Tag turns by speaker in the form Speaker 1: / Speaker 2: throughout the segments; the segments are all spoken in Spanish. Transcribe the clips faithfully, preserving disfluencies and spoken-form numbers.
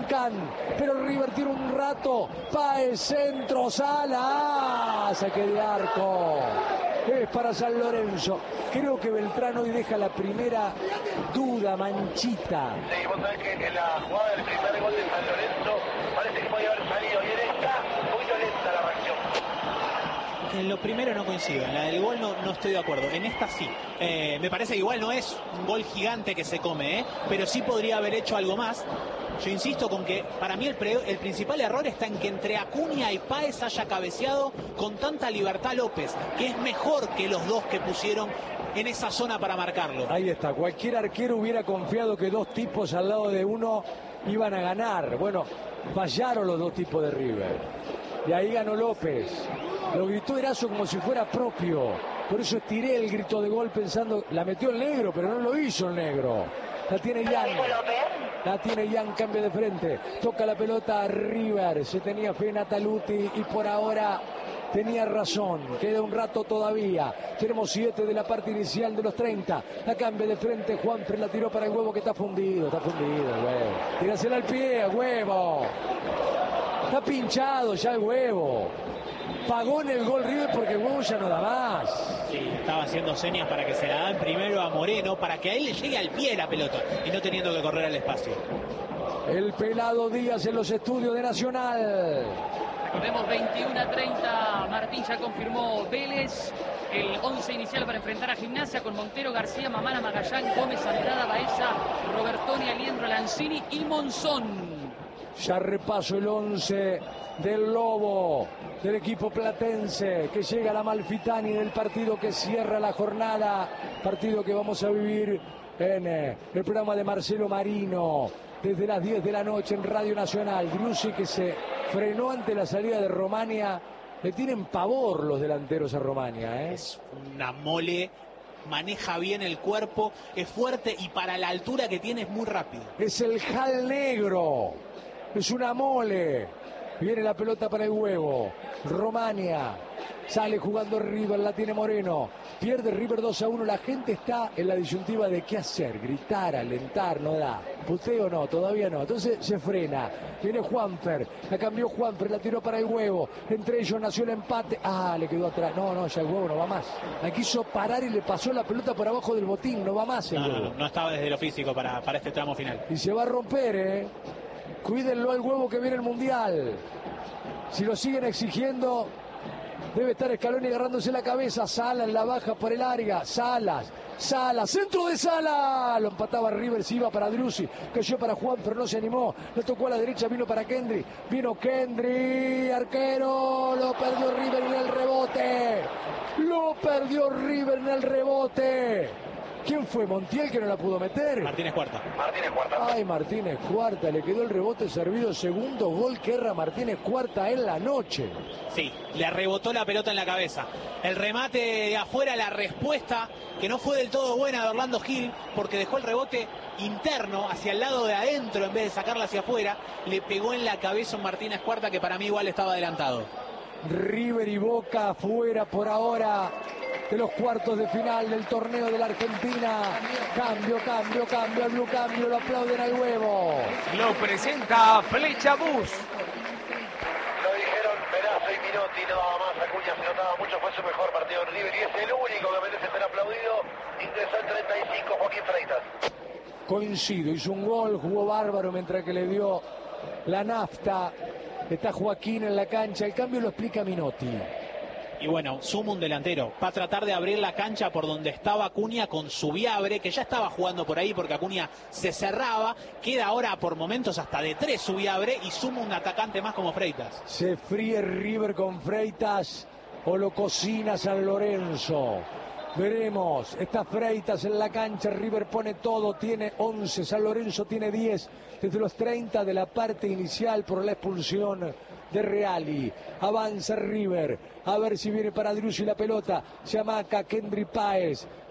Speaker 1: Can, pero River tiene un rato. Páez, centro, Sala, saque de arco. Es para San Lorenzo. Creo que Beltrán hoy deja la primera duda, manchita.
Speaker 2: Sí, vos sabés que en la jugada del primer gol de San Lorenzo parece que podía haber salido. Y en esta, muy violenta la reacción.
Speaker 3: En lo primero no coincido, en la del gol no, no estoy de acuerdo, en esta sí. Eh, me parece que igual no es un gol gigante que se come, ¿eh? Pero sí podría haber hecho algo más. Yo insisto con que para mí el, pre, el principal error está en que entre Acuña y Páez haya cabeceado con tanta libertad López, que es mejor que los dos que pusieron en esa zona para marcarlo.
Speaker 1: Ahí está, cualquier arquero hubiera confiado que dos tipos al lado de uno iban a ganar. Bueno, fallaron los dos tipos de River. Y ahí ganó López. Lo gritó Erazo como si fuera propio. Por eso estiré el grito de gol pensando, la metió el negro, pero no lo hizo el negro. La tiene Jan. La tiene Jan, cambio de frente. Toca la pelota a River. Se tenía fe en Ataluti y por ahora tenía razón. Queda un rato todavía. Tenemos siete de la parte inicial de los treinta. La cambia de frente. Juanfer la tiró para el huevo que está fundido. Está fundido el huevo. Tírasela al pie, huevo. Está pinchado ya el huevo. Pagó en el gol River porque el huevo ya no da más.
Speaker 3: Sí, estaba haciendo señas para que se la dan primero a Moreno, para que a él le llegue al pie la pelota y no teniendo que correr al espacio.
Speaker 1: El pelado Díaz en los estudios de Nacional.
Speaker 4: Recordemos, veintiuno a treinta, Martín ya confirmó Vélez. El once inicial para enfrentar a Gimnasia con Montero, García, Mamana, Magallán, Gómez, Andrada, Baeza, Robertoni, Aliendro, Lanzini y Monzón.
Speaker 1: Ya repaso el once del Lobo, del equipo platense, que llega a la Amalfitani en el partido que cierra la jornada, partido que vamos a vivir en eh, el programa de Marcelo Marino, desde las diez de la noche en Radio Nacional. Driussi, que se frenó ante la salida de Romania. Le tienen pavor los delanteros a Romania, ¿eh?
Speaker 3: Es una mole, maneja bien el cuerpo, es fuerte y para la altura que tiene es muy rápido.
Speaker 1: Es el Jal Negro, es una mole. Viene la pelota para el huevo. Romania. Sale jugando River, la tiene Moreno. Pierde River dos a uno. La gente está en la disyuntiva de qué hacer. Gritar, alentar, no da. Puteo no, todavía no. Entonces se frena. Viene Juanfer. La cambió Juanfer, la tiró para el huevo. Entre ellos nació el empate. Ah, le quedó atrás. No, no, ya el huevo no va más. La quiso parar y le pasó la pelota por abajo del botín. No va más el
Speaker 3: no,
Speaker 1: huevo.
Speaker 3: No, no, no estaba desde lo físico para, para este tramo final.
Speaker 1: Y se va a romper, ¿eh? Cuídenlo al huevo que viene el Mundial. Si lo siguen exigiendo, debe estar Scaloni agarrándose la cabeza. Salas la baja por el área. Salas, Salas, centro de Salas. Lo empataba River, se iba para Driussi. Cayó para Juan, pero no se animó. Lo tocó a la derecha, vino para Kendry. Vino Kendry, arquero. Lo perdió River en el rebote. Lo perdió River en el rebote. ¿Quién fue? ¿Montiel que no la pudo meter?
Speaker 3: Martínez Cuarta.
Speaker 2: Martínez Cuarta.
Speaker 1: Ay, Martínez Cuarta, le quedó el rebote servido. Segundo gol que erra Martínez Cuarta en la noche.
Speaker 3: Sí, le rebotó la pelota en la cabeza. El remate de afuera, la respuesta que no fue del todo buena de Orlando Gil, porque dejó el rebote interno hacia el lado de adentro en vez de sacarla hacia afuera. Le pegó en la cabeza a Martínez Cuarta, que para mí igual estaba adelantado.
Speaker 1: River y Boca afuera por ahora de los cuartos de final del torneo de la Argentina. Cambio, cambio, cambio, al blue cambio, lo aplauden al huevo.
Speaker 5: Lo presenta Flecha Bus.
Speaker 2: Lo dijeron Perazo y Minotti, nada más. Acuña se notaba mucho, fue su mejor partido en River y es el único que merece ser aplaudido. Ingresó el treinta y cinco, Joaquín Freitas.
Speaker 1: Coincido, hizo un gol, jugó bárbaro mientras que le dio la nafta. Está Joaquín en la cancha, el cambio lo explica Minotti.
Speaker 3: Y bueno, suma un delantero. Va a tratar de abrir la cancha por donde estaba Acuña con Subiabre, que ya estaba jugando por ahí porque Acuña se cerraba. Queda ahora por momentos hasta de tres Subiabre y suma un atacante más como Freitas.
Speaker 1: Se fríe River con Freitas o lo cocina San Lorenzo. Veremos, está Freitas en la cancha, River pone todo, tiene once, San Lorenzo tiene diez, desde los treinta de la parte inicial por la expulsión de Reali. Avanza River, a ver si viene para Driussi la pelota, se amaca Kendry Páez,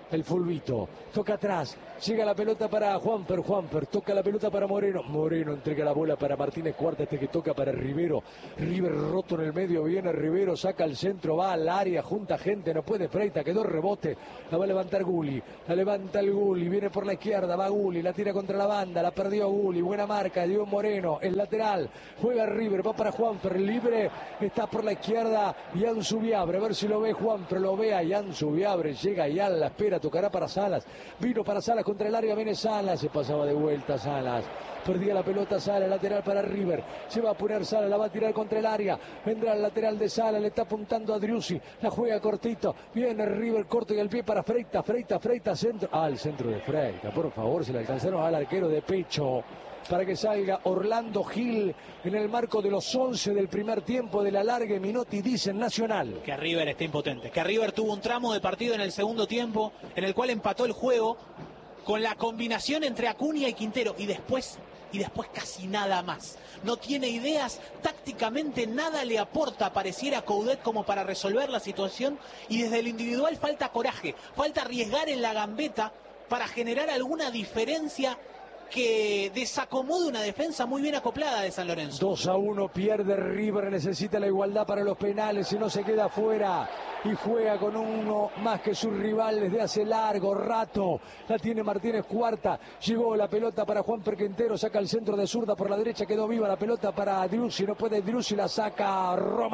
Speaker 1: el fulbito, toca atrás, llega la pelota para Juanfer, Juanfer, toca la pelota para Moreno, Moreno entrega la bola para Martínez Cuarta, este que toca para Rivero, River roto en el medio, viene Rivero, saca al centro, va al área, junta gente, no puede Freitas, quedó rebote, la va a levantar Gulli, la levanta el Gulli, viene por la izquierda, va Gulli, la tira contra la banda, la perdió Gulli, buena marca, dio Moreno, el lateral, juega River, va para Juanfer, libre, está por la izquierda, Ian Subiabre, a ver si lo ve Juanfer, lo ve a Ian Subiabre, llega Ian, la espera, tocará para Salas, vino para Salas contra el área, viene Salas, se pasaba de vuelta Salas, perdía la pelota Salas, lateral para River, se va a poner Salas, la va a tirar contra el área, vendrá el lateral de Salas, le está apuntando a Driussi, la juega cortito, viene River corto y el pie para Freitas, Freitas, Freitas, centro, ah, el centro de Freitas, por favor, se le alcanzaron al arquero de pecho, para que salga Orlando Gil en el marco de los once del primer tiempo de la larga. Minotti dice en Nacional
Speaker 3: que River está impotente, que River tuvo un tramo de partido en el segundo tiempo en el cual empató el juego con la combinación entre Acuña y Quintero y después y después casi nada más. No tiene ideas, tácticamente nada le aporta, pareciera Coudet como para resolver la situación, y desde el individual falta coraje, falta arriesgar en la gambeta para generar alguna diferencia que desacomode una defensa muy bien acoplada de San Lorenzo.
Speaker 1: dos a uno pierde River, necesita la igualdad para los penales, si no se queda fuera y juega con uno más que sus rivales desde hace largo rato. La tiene Martínez Cuarta, llegó la pelota para Juanfer Quintero, saca el centro de zurda por la derecha, quedó viva la pelota para Driussi, no puede Driussi, la saca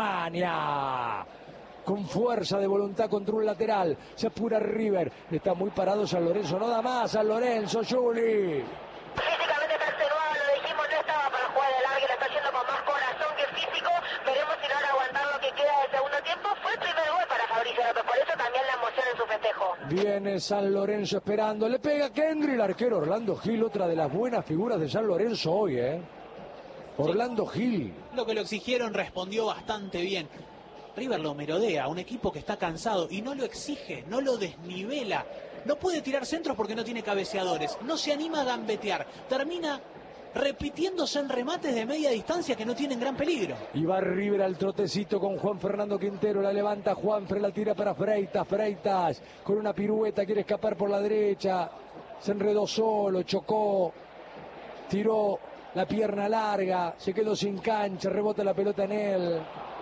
Speaker 1: Romagna. Con fuerza de voluntad contra un lateral, se apura River, está muy parado San Lorenzo, no da más San Lorenzo, Juli.
Speaker 6: Físicamente está extenuado, lo dijimos, no estaba para jugar de larga, lo está haciendo con más corazón que físico. Veremos si logra aguantar lo que queda del segundo tiempo. Fue el primer gol para Fabricio López, por eso también la emoción en su festejo.
Speaker 1: Viene San Lorenzo esperando, le pega Kendry, el arquero Orlando Gil, otra de las buenas figuras de San Lorenzo hoy, ¿eh? Orlando sí. Gil.
Speaker 3: Lo que lo exigieron respondió bastante bien. River lo merodea, un equipo que está cansado y no lo exige, no lo desnivela. No puede tirar centros porque no tiene cabeceadores, no se anima a gambetear, termina repitiéndose en remates de media distancia que no tienen gran peligro.
Speaker 1: Y va River al trotecito con Juan Fernando Quintero, la levanta Juanfer, la tira para Freitas, Freitas con una pirueta quiere escapar por la derecha, se enredó solo, chocó, tiró la pierna larga, se quedó sin cancha, rebota la pelota en él.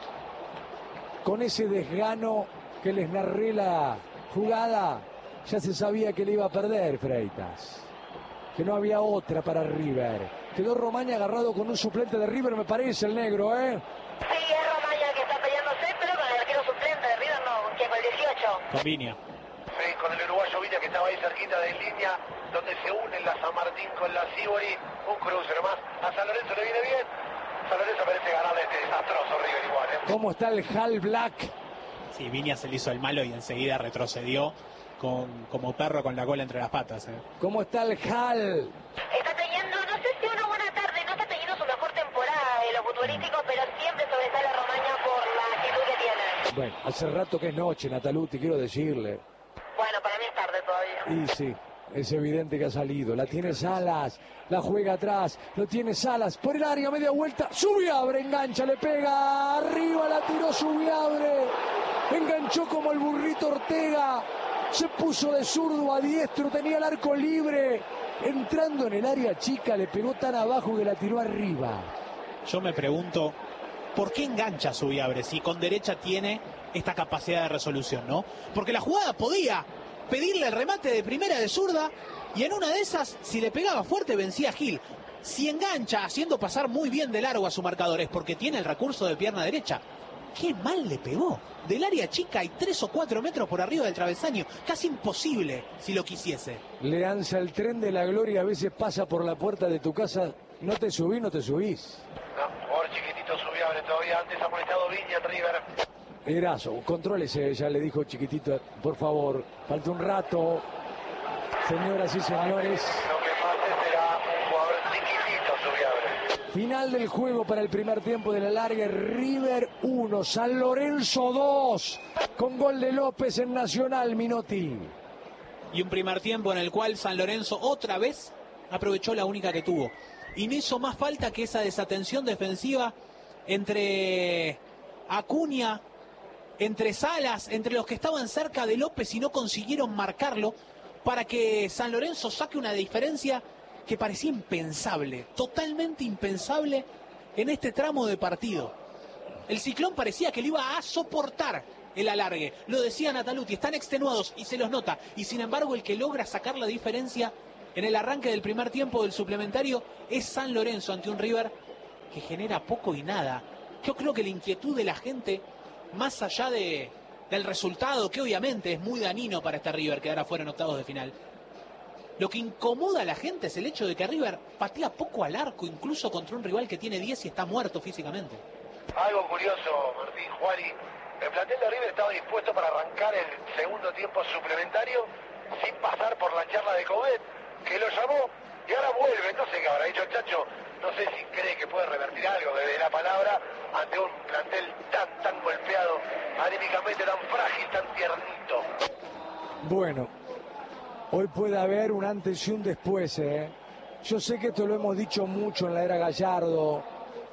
Speaker 1: Con ese desgano que les narré la jugada, ya se sabía que le iba a perder Freitas, que no había otra para River. Quedó Romagna agarrado con un suplente de River, me parece, el negro, ¿eh?
Speaker 6: Sí, es Romagna que está peleándose, pero con el arquero suplente de River no, que con el dieciocho.
Speaker 3: Con Viña.
Speaker 2: Sí, con el uruguayo Viña que estaba ahí cerquita de línea, donde se unen la San Martín con la Sibori. Un cruce nomás. A San Lorenzo le viene bien. San Lorenzo merece ganarle este desastroso River igual, ¿eh?
Speaker 1: ¿Cómo está el Hal Black?
Speaker 3: Sí, Viña se le hizo el malo y enseguida retrocedió con, como perro con la cola entre las patas, ¿eh?
Speaker 1: ¿Cómo está el Hal?
Speaker 6: Está teniendo, no sé si una buena tarde, no está teniendo su mejor temporada de lo futbolístico, pero siempre sobresale a Romagna por la actitud que tiene.
Speaker 1: Bueno, hace rato que es noche, Nataluti, quiero decirle.
Speaker 6: Bueno, para mí es tarde todavía.
Speaker 1: Y sí, es evidente que ha salido. La tiene Salas, la juega atrás, lo tiene Salas, por el área, media vuelta, Subiabre, engancha, le pega, arriba la tiró Subiabre, enganchó como el burrito Ortega, se puso de zurdo a diestro, tenía el arco libre, entrando en el área chica, le pegó tan abajo que la tiró arriba.
Speaker 3: Yo me pregunto, ¿por qué engancha Subiabre si con derecha tiene esta capacidad de resolución, no? Porque la jugada podía pedirle el remate de primera de zurda y en una de esas, si le pegaba fuerte, vencía a Gil. Si engancha haciendo pasar muy bien de largo a su marcador es porque tiene el recurso de pierna derecha. ¡Qué mal le pegó! Del área chica y tres o cuatro metros por arriba del travesaño. Casi imposible si lo quisiese.
Speaker 1: Le ansa el tren de la gloria, a veces pasa por la puerta de tu casa. No te subís, no te subís.
Speaker 2: No, por chiquitito Subiabre todavía, antes ha molestado Viña en River.
Speaker 1: Erazo, contrólese, ya le dijo chiquitito, por favor, falta un rato. Señoras y señores.
Speaker 2: Lo que pase será un jugador chiquitito Subiabre.
Speaker 1: Final del juego para el primer tiempo de la larga. River uno, San Lorenzo dos, con gol de López en Nacional, Minotti.
Speaker 3: Y un primer tiempo en el cual San Lorenzo otra vez aprovechó la única que tuvo. Y no hizo más falta que esa desatención defensiva entre Acuña entre Salas, entre los que estaban cerca de López y no consiguieron marcarlo, para que San Lorenzo saque una diferencia que parecía impensable, totalmente impensable en este tramo de partido. El Ciclón parecía que le iba a soportar el alargue, lo decía Nataluti, están extenuados y se los nota, y sin embargo el que logra sacar la diferencia en el arranque del primer tiempo del suplementario es San Lorenzo ante un River que genera poco y nada. Yo creo que la inquietud de la gente, más allá de, del resultado, que obviamente es muy dañino para este River quedar afuera en octavos de final, lo que incomoda a la gente es el hecho de que River patea poco al arco, incluso contra un rival que tiene diez y está muerto físicamente.
Speaker 2: Algo curioso, Martín, Juani, el plantel de River estaba dispuesto para arrancar el segundo tiempo suplementario sin pasar por la charla de Coudet, que lo llamó y ahora vuelve. No sé qué habrá dicho el Chacho, no sé si cree que puede revertir algo de la palabra ante un plantel tan, tan golpeado, anímicamente tan frágil, tan tiernito.
Speaker 1: Bueno, hoy puede haber un antes y un después, ¿eh? Yo sé que esto lo hemos dicho mucho en la era Gallardo,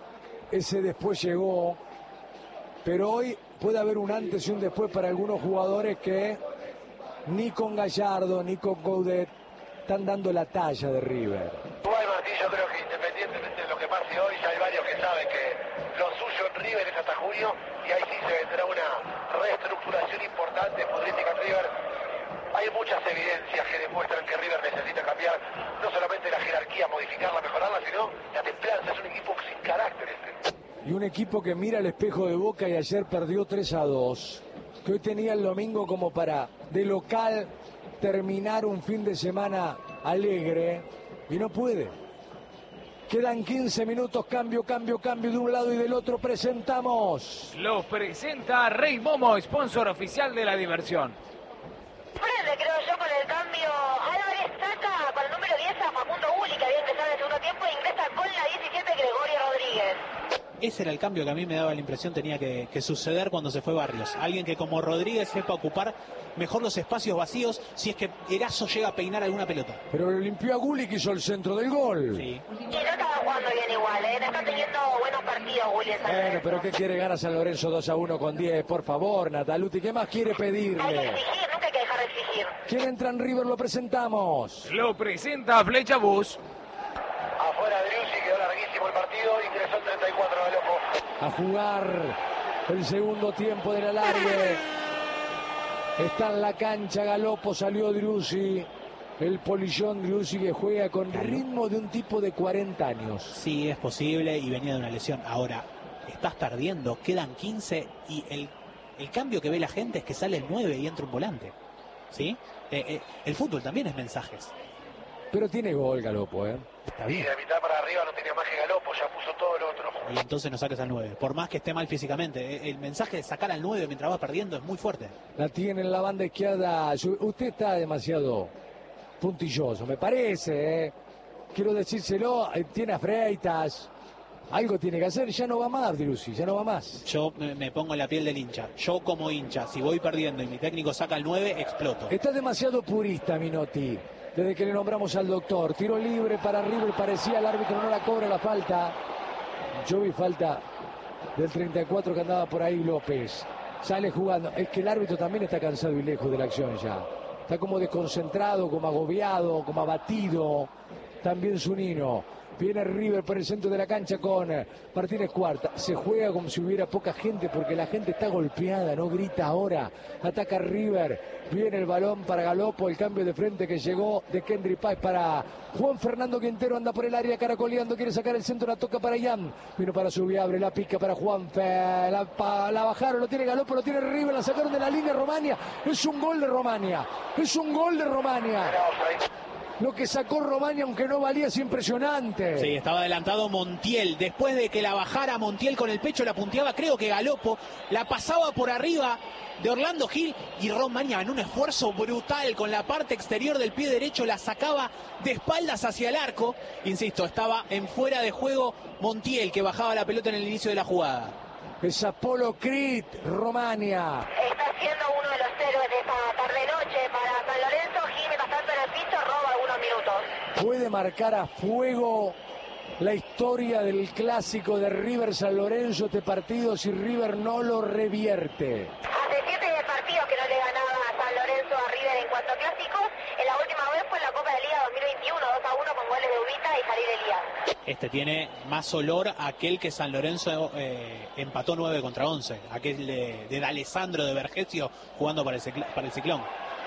Speaker 1: ese después llegó, pero hoy puede haber un antes y un después para algunos jugadores que ni con Gallardo ni con Coudet están dando la talla de River.
Speaker 2: Igual, Martín, yo creo que independientemente de lo que pase hoy, ya hay varios que saben que lo suyo en River es hasta junio y ahí sí se vendrá una reestructuración importante futbolística en River. Hay muchas evidencias que demuestran que River necesita cambiar no solamente la jerarquía, modificarla, mejorarla, sino la templanza. Es un equipo sin carácter este.
Speaker 1: Y un equipo que mira el espejo de Boca y ayer perdió tres a dos, que hoy tenía el domingo como para de local terminar un fin de semana alegre y no puede. Quedan quince minutos, cambio, cambio, cambio de un lado y del otro. Presentamos.
Speaker 5: Lo presenta Rey Momo, sponsor oficial de la diversión.
Speaker 6: Frente, creo yo, con el cambio. Álvarez saca con el número diez a Facundo Uli, que había ingresado en el segundo tiempo, e ingresa con la diecisiete Gregorio Rodríguez.
Speaker 3: Ese era el cambio que a mí me daba la impresión tenía que, que suceder cuando se fue Barrios. Alguien que como Rodríguez sepa ocupar mejor los espacios vacíos si es que Erazo llega a peinar alguna pelota.
Speaker 1: Pero lo limpió a Gulli, que hizo el centro del gol.
Speaker 3: Sí.
Speaker 6: Y no estaba jugando bien igual, ¿eh? Está teniendo buenos partidos, Uli.
Speaker 1: Bueno, pero ¿qué quiere ganar San Lorenzo dos a uno con diez? Por favor, Nataluti, ¿qué más quiere
Speaker 6: Hay que
Speaker 1: pedirle?
Speaker 6: exigir, nunca hay que dejar de exigir.
Speaker 1: ¿Quién entra en River? Lo presentamos.
Speaker 5: Lo presenta Flecha Bus.
Speaker 2: Afuera Driussi, quedó larguísimo el partido, ingresó el treinta y cuatro de Loco.
Speaker 1: A jugar el segundo tiempo del alargue. Está en la cancha Galopo, salió Driussi. El polillón Driussi que juega con ritmo de un tipo de cuarenta años.
Speaker 3: Sí, es posible y venía de una lesión. Ahora, estás perdiendo, quedan quince y el, el cambio que ve la gente es que sale el nueve y entra un volante. ¿Sí? Eh, eh, el fútbol también es mensajes.
Speaker 1: Pero tiene gol Galopo, ¿eh? Está
Speaker 2: Y
Speaker 1: bien.
Speaker 2: de mitad para arriba no tenía más que Galopo, ya puso todo lo otro.
Speaker 3: Y entonces no saques al nueve. Por más que esté mal físicamente, el mensaje de sacar al nueve mientras vas perdiendo es muy fuerte.
Speaker 1: La tiene en la banda izquierda. Usted está demasiado puntilloso, me parece, ¿eh? Quiero decírselo, tiene a Freitas. Algo tiene que hacer, ya no va más Driussi, ya no va más.
Speaker 3: Yo me, me pongo en la piel del hincha. Yo como hincha, si voy perdiendo y mi técnico saca el nueve, exploto.
Speaker 1: Está demasiado purista Minotti. Desde que le nombramos al doctor. Tiro libre para River, parecía el árbitro no la cobra la falta. Yo vi falta del treinta y cuatro que andaba por ahí López. Sale jugando. Es que el árbitro también está cansado y lejos de la acción ya. Está como desconcentrado, como agobiado, como abatido. También Zunino. Viene River por el centro de la cancha con Martínez Cuarta. Se juega como si hubiera poca gente porque la gente está golpeada, no grita ahora. Ataca River. Viene el balón para Galopo. El cambio de frente que llegó de Kendry Páez para Juan Fernando Quintero. Anda por el área caracoleando. Quiere sacar el centro. La toca para Ian. Vino para subir. Abre la pica para Juanfe. La, pa, la bajaron. Lo tiene Galopo. Lo tiene River. La sacaron de la línea Romania. Es un gol de Romania. Es un gol de Romania. Lo que sacó Romania, aunque no valía, es impresionante.
Speaker 3: Sí, estaba adelantado Montiel. Después de que la bajara Montiel con el pecho, la punteaba, creo que Galopo. La pasaba por arriba de Orlando Gil. Y Romania, en un esfuerzo brutal con la parte exterior del pie derecho, la sacaba de espaldas hacia el arco. Insisto, estaba en fuera de juego Montiel, que bajaba la pelota en el inicio de la jugada.
Speaker 1: Es Apolo Crit, Romania.
Speaker 6: Está siendo uno de los héroes de esta tarde-noche para San Lorenzo. Gime bastante en el piso, roba algunos minutos.
Speaker 1: Puede marcar a fuego la historia del clásico de River San Lorenzo este partido si River no lo revierte.
Speaker 3: Este tiene más olor a aquel que San Lorenzo eh, empató nueve contra once, aquel de, de D'Alessandro de Vergesio jugando para el, para el Ciclón.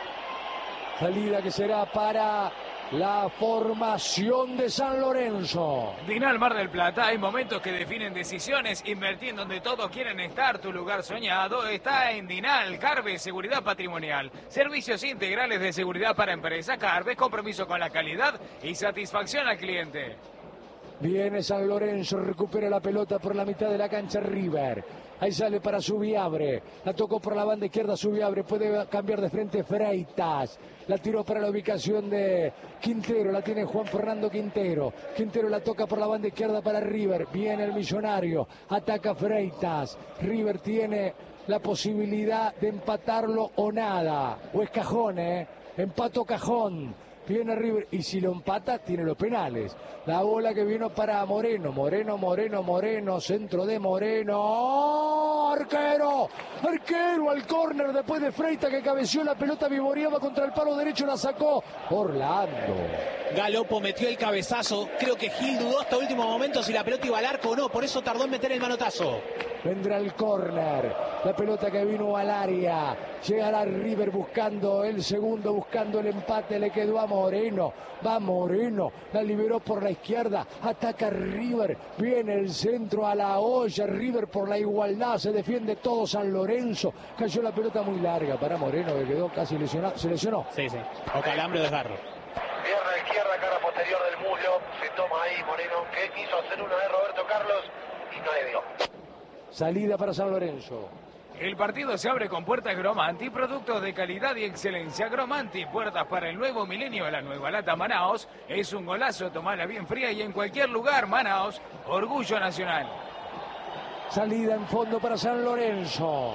Speaker 1: Salida que será para la formación de San Lorenzo.
Speaker 5: Dinal Mar del Plata, hay momentos que definen decisiones. Invertir en donde todos quieren estar, tu lugar soñado está en Dinal. Carve, seguridad patrimonial. Servicios integrales de seguridad para empresa. Carve, compromiso con la calidad y satisfacción al cliente.
Speaker 1: Viene San Lorenzo, recupera la pelota por la mitad de la cancha River. Ahí sale para Subiabre. La tocó por la banda izquierda Subiabre. Puede cambiar de frente Freitas. La tiró para la ubicación de Quintero. La tiene Juan Fernando Quintero. Quintero la toca por la banda izquierda para River. Viene el Millonario. Ataca Freitas. River tiene la posibilidad de empatarlo o nada. O es cajón, ¿eh? Empato cajón. Viene River y si lo empata tiene los penales. La bola que vino para Moreno, Moreno, Moreno, Moreno, centro de Moreno. ¡Oh! Arquero, arquero al córner después de Freitas que cabeció la pelota, vivoreaba contra el palo derecho, la sacó Orlando.
Speaker 3: Galopo metió el cabezazo, creo que Gil dudó hasta último momento si la pelota iba al arco o no, por eso tardó en meter el manotazo.
Speaker 1: Vendrá el córner, la pelota que vino al área, llegará River buscando el segundo, buscando el empate, le quedó a Moreno, va Moreno, la liberó por la izquierda, ataca River, viene el centro a la olla, River por la igualdad, se defiende todo San Lorenzo, cayó la pelota muy larga para Moreno que quedó casi lesionado, se lesionó.
Speaker 3: Sí, sí, o calambre o desgarro.
Speaker 2: Pierna izquierda, cara posterior del muslo, se toma ahí Moreno, que quiso hacer una de Roberto Carlos y no le dio.
Speaker 1: Salida para San Lorenzo.
Speaker 5: El partido se abre con puertas Gromanti, productos de calidad y excelencia. Gromanti, puertas para el nuevo milenio, la nueva lata Manaos. Es un golazo, tomala bien fría y en cualquier lugar. Manaos, orgullo nacional.
Speaker 1: Salida en fondo para San Lorenzo.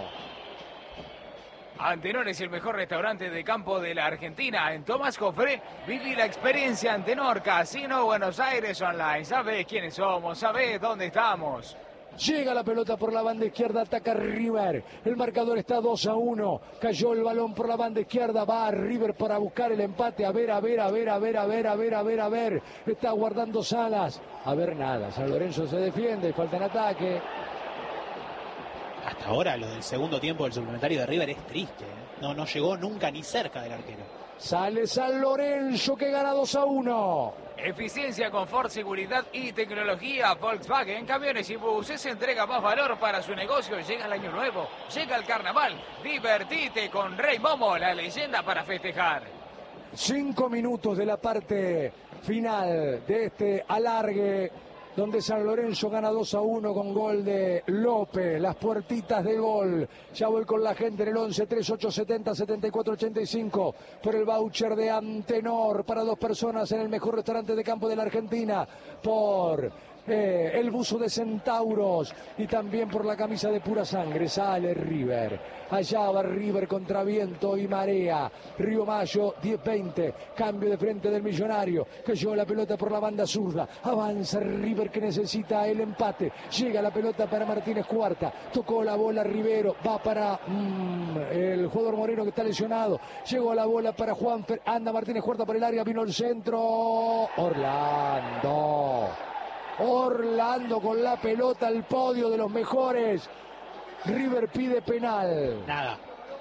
Speaker 5: Antenor es el mejor restaurante de campo de la Argentina. En Tomás Jofré, viví la experiencia Antenor, Casino Buenos Aires Online. ¿Sabés quiénes somos? ¿Sabés dónde estamos?
Speaker 1: Llega la pelota por la banda izquierda, ataca River. El marcador está dos a uno. Cayó el balón por la banda izquierda. Va a River para buscar el empate. A ver, a ver, a ver, a ver, a ver, a ver, a ver, a ver. Está guardando Salas. A ver nada. San Lorenzo se defiende. Falta en ataque.
Speaker 3: Hasta ahora lo del segundo tiempo del suplementario de River es triste, ¿eh? No, no llegó nunca ni cerca del arquero.
Speaker 1: Sale San Lorenzo que gana dos a uno.
Speaker 5: Eficiencia, confort, seguridad y tecnología. Volkswagen, camiones y buses, entrega más valor para su negocio. Llega el año nuevo, llega el carnaval. Divertite con Rey Momo, la leyenda para festejar.
Speaker 1: Cinco minutos de la parte final de este alargue, donde San Lorenzo gana dos a uno con gol de López. Las puertitas de gol. Ya voy con la gente en el once treinta y ocho setenta setenta y cuatro ochenta y cinco por el voucher de Antenor para dos personas en el mejor restaurante de campo de la Argentina, por eh, el buzo de Centauros y también por la camisa de Pura Sangre. Sale River. Allá va River contra viento y marea. Río Mayo, diez veinte. Cambio de frente del Millonario. Cayó la pelota por la banda zurda. Avanza River que necesita el empate. Llega la pelota para Martínez Cuarta. Tocó la bola Rivero. Va para mmm, el jugador Moreno que está lesionado. Llegó la bola para Juanfer. Anda Martínez Cuarta por el área. Vino el centro. Orlando. Orlando con la pelota al podio de los mejores. River pide penal.
Speaker 3: Nada.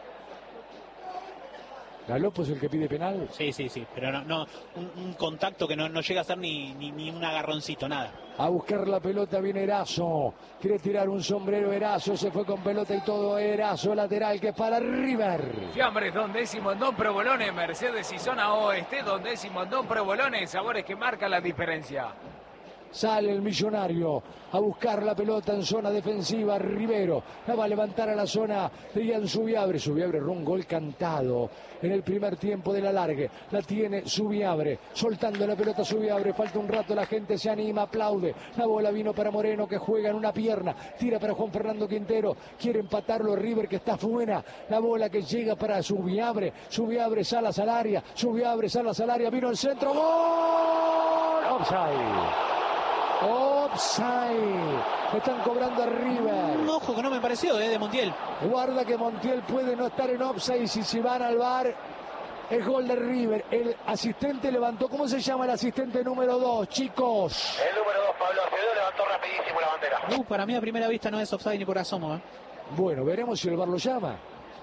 Speaker 1: ¿Galopo es el que pide penal?
Speaker 3: Sí, sí, sí, pero no, no un, un contacto que no, no llega a ser ni, ni, ni un agarroncito, nada.
Speaker 1: A buscar la pelota viene Erazo. Quiere tirar un sombrero Erazo. Se fue con pelota y todo. Erazo lateral que es para River.
Speaker 5: Fiambres, Don Décimo en Don Provolone. Mercedes y zona oeste. Don Décimo en Don Provolone. Sabores que marcan la diferencia.
Speaker 1: Sale el Millonario a buscar la pelota en zona defensiva. Rivero la va a levantar a la zona de Ian Subiabre. Subiabre erró un gol cantado en el primer tiempo del alargue. La tiene Subiabre, soltando la pelota Subiabre. Falta un rato, la gente se anima, aplaude. La bola vino para Moreno que juega en una pierna. Tira para Juan Fernando Quintero. Quiere empatarlo River que está fuera. La bola que llega para Subiabre. Subiabre, Salas al área. Subiabre, Salas al área. Vino el centro. ¡Gol! Offside. Offside. Están cobrando a River.
Speaker 3: Un ojo que no me pareció, eh, de Montiel.
Speaker 1: Guarda que Montiel puede no estar en offside y si se van al V A R es gol de River. El asistente levantó. ¿Cómo se llama el asistente número dos, chicos?
Speaker 2: El número dos lo accedió, levantó rapidísimo la bandera.
Speaker 3: Uh, para mí a primera vista no es offside ni por asomo. ¿eh?
Speaker 1: Bueno, veremos si el V A R lo llama.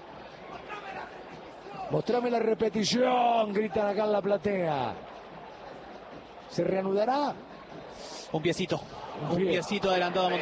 Speaker 1: Mostrame la repetición, gritan acá en la platea. ¿Se reanudará?
Speaker 3: Un piecito. Un
Speaker 1: Bien.
Speaker 3: piecito adelantado a